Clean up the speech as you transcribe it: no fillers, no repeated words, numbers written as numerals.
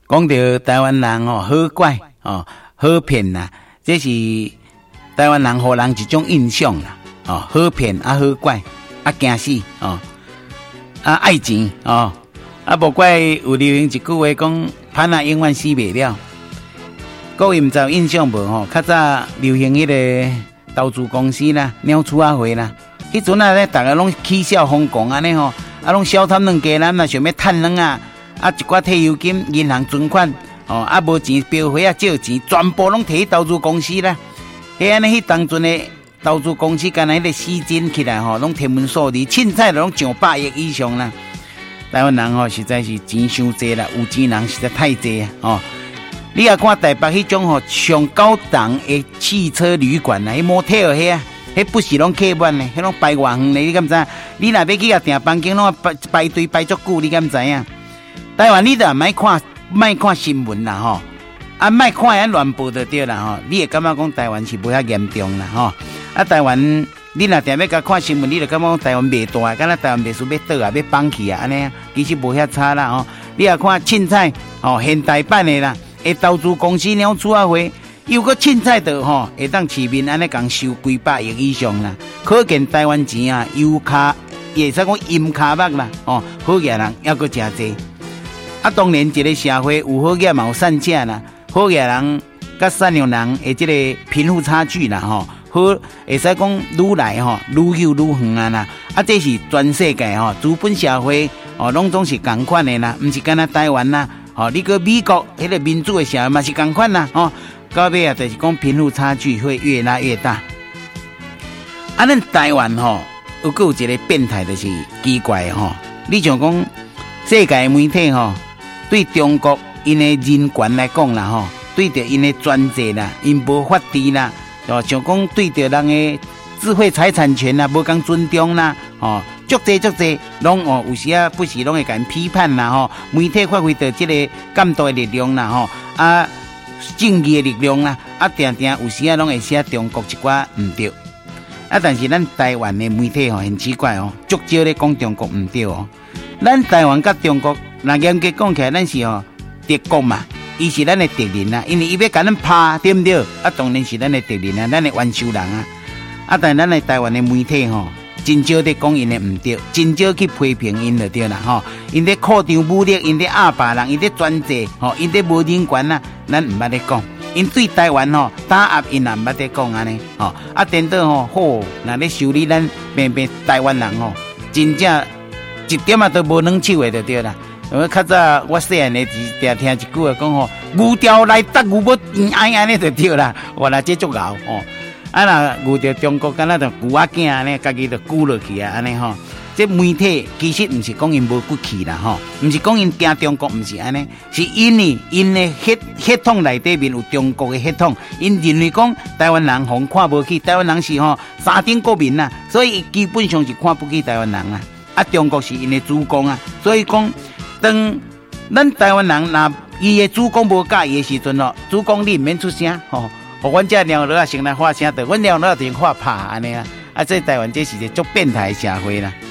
讲到台湾人哦，好怪哦，好骗啦，这是台湾人互人一种印象啦。哦，好骗啊，好怪啊，惊死哦，啊爱钱哦，啊无怪有流行一句话讲，潘啊永远死袂了。各位唔知有印象无吼？较早流行迄个投资公司啦，鸟鼠仔会啦，迄阵啊咧，大家拢起笑疯狂安尼吼，啊拢小贪两家人啊，想要趁两啊，啊一寡退休金、银行存款哦，啊无钱标花啊借钱，全部拢摕去投资公司啦。迄安尼迄当阵的投资公司，干那迄个吸金起来吼，拢天文数字，凊彩拢上百亿以上啦。台湾人吼实在是钱伤济啦，有钱人实在太济啊！哦，你也看台北迄种吼上高档的汽车旅馆啦，迄motel迄啊，迄不是拢客满咧，迄拢排偌远咧，你敢知？你若要去遐订房间，拢排队排足久，你敢知影？台湾你著莫看新闻啦吼，啊莫看遐乱报就对啦吼，你会感觉讲台湾是无遐严重啦吼，啊台湾你若定要甲看新闻，你就感觉讲台湾袂大，敢若台湾袂输要倒啊，要放弃啊安尼啊，其实无遐差啦吼。你也看凊彩吼现代版的啦，会投资公司鸟鼠仔会，又个凊彩的吼，会当市面安尼共收几百亿以上啦，可见台湾钱啊，油卡也使讲阴卡目啦，哦，好业人还阁真济。啊，当然一个社会有好业嘛有善假啦，好业人甲善良人的这个贫富差距啦吼。好，会使讲愈来吼，愈有愈远啊啦！啊，这是全世界吼，资本社会哦，拢总是共款的啦，毋是干那台湾啦，吼，你个美国迄个民主的社会嘛是共款啦，吼，到尾啊，就是讲贫富差距会越拉越大。啊，咱台湾吼，有一个变态就是奇怪吼，你像讲世界媒体吼，对中国因的人权来讲啦吼，对着因的专制啦，因无法治啦。哦，像讲对着人的智慧财产权啦，无讲尊重啦，哦，足济，拢哦有时啊不时拢会甲因批判啦，吼，媒体发挥着这个监督的力量啦，吼，啊，正义的力量啦，啊，定有时啊拢会写中国一寡唔对，啊，但是咱台湾的媒体吼很奇怪哦，足少咧讲中国唔对哦，咱台湾甲中国，那严格讲起来，咱是吼敌国嘛。伊是咱的敌人啊，因为伊要甲咱拍，对不对？啊，当然是咱的敌人啊，咱的冤仇人啊。啊，但咱的台湾的媒体吼，真少在讲因的唔对，真少去批评因就对啦吼。因在扩张武力，因在压霸人，因在专制，吼，因在无人权啊，咱唔捌咧讲。因对台湾吼打压，因也唔捌咧讲安尼，吼。啊，颠倒吼好，若咧修理咱偏台湾人吼，真正一点啊都无软手的就对啦。较早我细汉的时听一句话讲吼，牛条来搭牛要安尼就对啦，哇啦这足牛哦，啊那牛着中国敢若就牛仔囝安尼，家己就箍落去啊安尼吼。这媒体其实唔是讲因无骨气啦吼，唔是讲因惊中国，唔是安尼，是因的血统内底面有中国的血统，因认为讲台湾人互看无起，台湾人是吼三等国民呐，所以基本上是看不起台湾人啊。啊，中国是因的主公啊，所以讲。当咱台湾人若伊的主公无介意的时阵咯，主公你唔免出声吼，互阮这两落先来发声，得阮两落就发拍安尼啊，啊，这台湾这是一个足变态的社会啦。